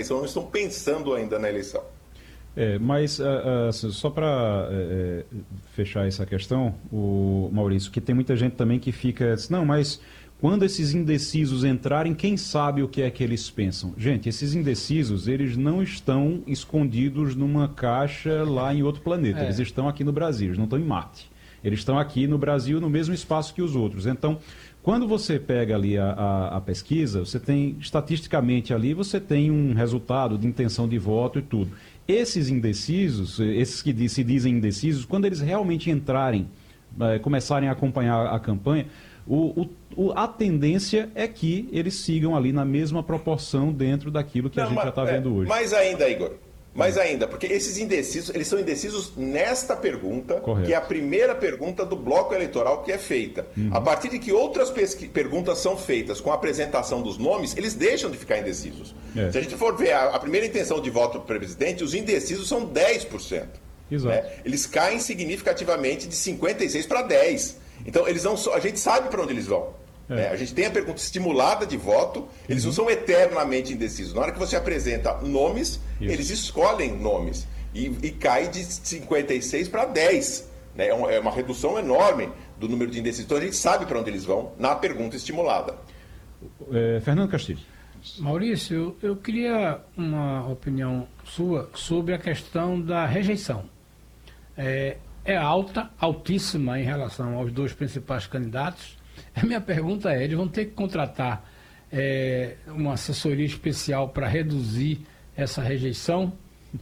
eleição, não estão pensando ainda na eleição. Mas só para fechar essa questão, o Maurício, que tem muita gente também que fica, não, mas quando esses indecisos entrarem, quem sabe o que é que eles pensam? Gente, esses indecisos, eles não estão escondidos numa caixa lá em outro planeta, eles estão aqui no Brasil, eles não estão em Marte. Eles estão aqui no Brasil, no mesmo espaço que os outros. Então, quando você pega ali a pesquisa, você tem, estatisticamente ali, você tem um resultado de intenção de voto e tudo. Esses indecisos, esses que se dizem indecisos, quando eles realmente entrarem, começarem a acompanhar a campanha, a tendência é que eles sigam ali na mesma proporção dentro daquilo que a gente já está vendo hoje. Mais ainda, Igor. Mais ainda, porque esses indecisos, eles são indecisos nesta pergunta, correto, que é a primeira pergunta do bloco eleitoral que é feita. A partir de que outras perguntas são feitas com a apresentação dos nomes, eles deixam de ficar indecisos. Se a gente for ver a primeira intenção de voto para o presidente, os indecisos são 10%. Exato. Né? Eles caem significativamente de 56 para 10. Então, eles não, a gente sabe para onde eles vão. A gente tem a pergunta estimulada de voto, eles não são eternamente indecisos. Na hora que você apresenta nomes, eles escolhem nomes. E cai de 56 para 10. Né? É uma redução enorme do número de indecisos. Então a gente sabe para onde eles vão na pergunta estimulada. Fernando Castilho. Maurício, eu queria uma opinião sua sobre a questão da rejeição. É altíssima em relação aos dois principais candidatos. A minha pergunta é, eles vão ter que contratar uma assessoria especial para reduzir essa rejeição?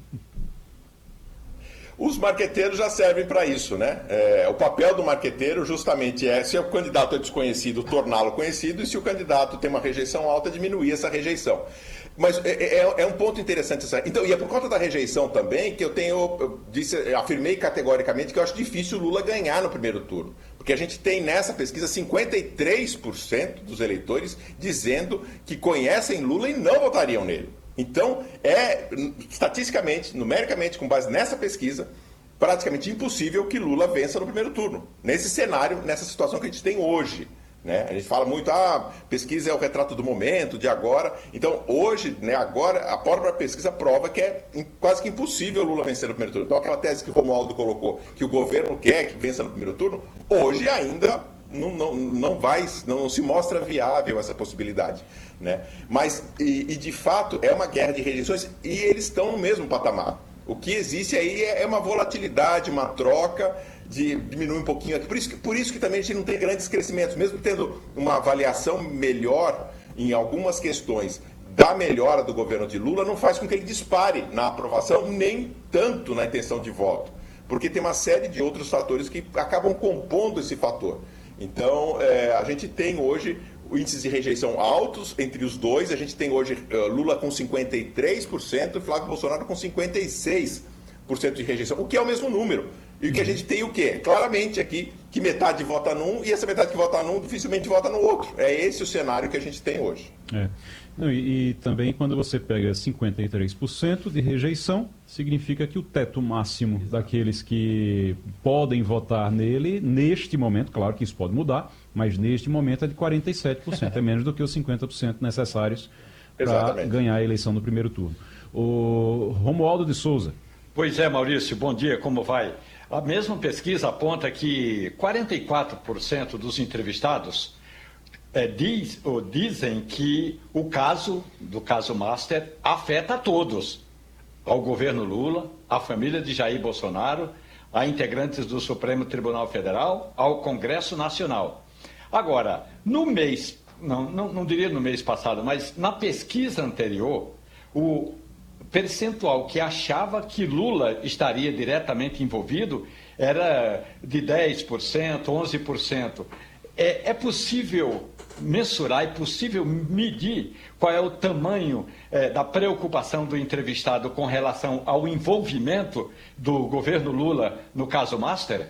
Os marqueteiros já servem para isso, né? O papel do marqueteiro justamente se o candidato é desconhecido, torná-lo conhecido, e se o candidato tem uma rejeição alta, diminuir essa rejeição. Mas é um ponto interessante. Então, e é por conta da rejeição também que afirmei categoricamente que eu acho difícil o Lula ganhar no primeiro turno. Porque a gente tem nessa pesquisa 53% dos eleitores dizendo que conhecem Lula e não votariam nele. Então, estatisticamente, numericamente, com base nessa pesquisa, praticamente impossível que Lula vença no primeiro turno. Nesse cenário, nessa situação que a gente tem hoje. Né? A gente fala muito, pesquisa é o retrato do momento, de agora. Então, hoje, né, agora, a própria pesquisa prova que é quase que impossível Lula vencer no primeiro turno. Então, aquela tese que o Romualdo colocou, que o governo quer que vença no primeiro turno, hoje ainda não se mostra viável essa possibilidade. Né? Mas, de fato, é uma guerra de rejeições e eles estão no mesmo patamar. O que existe aí é uma volatilidade, uma troca, diminui um pouquinho aqui. Por isso que também a gente não tem grandes crescimentos, mesmo tendo uma avaliação melhor em algumas questões da melhora do governo de Lula, não faz com que ele dispare na aprovação, nem tanto na intenção de voto, porque tem uma série de outros fatores que acabam compondo esse fator. Então, a gente tem hoje índices de rejeição altos entre os dois. A gente tem hoje Lula com 53% e Flávio Bolsonaro com 56% de rejeição, o que é o mesmo número. E o que a gente tem o quê? Claramente aqui, que metade vota num e essa metade que vota num dificilmente vota no outro. É esse o cenário que a gente tem hoje. E também quando você pega 53% de rejeição, significa que o teto máximo daqueles que podem votar nele, neste momento, claro que isso pode mudar, mas neste momento é de 47%, é menos do que os 50% necessários para ganhar a eleição no primeiro turno. O Romualdo de Souza. Pois é, Maurício, bom dia, como vai? A mesma pesquisa aponta que 44% dos entrevistados dizem que o caso Master afeta a todos, ao governo Lula, à família de Jair Bolsonaro, a integrantes do Supremo Tribunal Federal, ao Congresso Nacional. Agora, não diria no mês passado, mas na pesquisa anterior, o percentual que achava que Lula estaria diretamente envolvido era de 10%, 11%. É possível mensurar, é possível medir qual é o tamanho da preocupação do entrevistado com relação ao envolvimento do governo Lula no caso Master?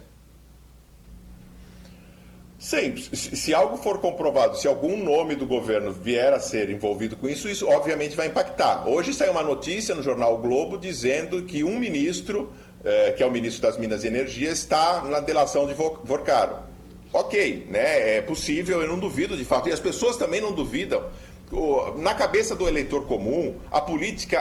Sim, se algo for comprovado, se algum nome do governo vier a ser envolvido com isso, isso obviamente vai impactar. Hoje saiu uma notícia no jornal o Globo dizendo que um ministro, que é o ministro das Minas e Energia, está na delação de Vorcaro. Ok, né? É possível, eu não duvido de fato, e as pessoas também não duvidam. Na cabeça do eleitor comum, a política